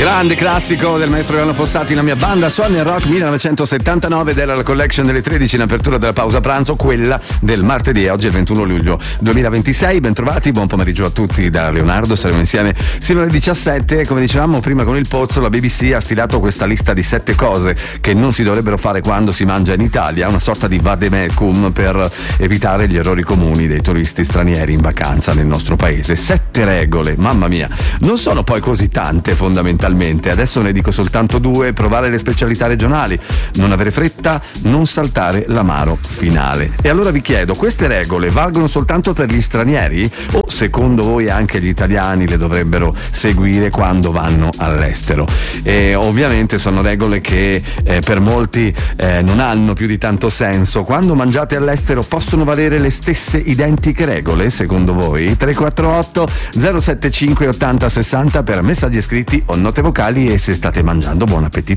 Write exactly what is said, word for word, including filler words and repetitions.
Grande classico del maestro Ivano Fossati, La mia banda suona il rock millenovecentosettantanove, ed era la collection delle tredici in apertura della pausa pranzo, quella del martedì, e oggi è il ventuno luglio duemilaventisei. Bentrovati, buon pomeriggio a tutti da Leonardo, saremo insieme sino alle diciassette. Come dicevamo prima con il Pozzo, la B B C ha stilato questa lista di sette cose che non si dovrebbero fare quando si mangia in Italia, una sorta di vademecum per evitare gli errori comuni dei turisti stranieri in vacanza nel nostro paese. Sette regole, mamma mia, non sono poi così tante fondamentalmente. Adesso ne dico soltanto due: provare le specialità regionali, non avere fretta, non saltare l'amaro finale. E allora vi chiedo, queste regole valgono soltanto per gli stranieri o secondo voi anche gli italiani le dovrebbero seguire quando vanno all'estero? E ovviamente sono regole che eh, per molti eh, non hanno più di tanto senso. Quando mangiate all'estero possono valere le stesse identiche regole secondo voi? tre quattro otto zero sette cinque ottanta sessanta per messaggi scritti o note vocali, e se state mangiando buon appetito.